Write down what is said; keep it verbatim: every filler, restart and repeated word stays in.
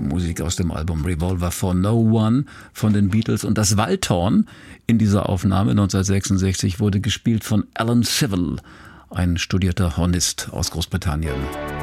Musik aus dem Album Revolver for No One von den Beatles. Und das Waldhorn in dieser Aufnahme neunzehnhundertsechsundsechzig wurde gespielt von Alan Civil, ein studierter Hornist aus Großbritannien.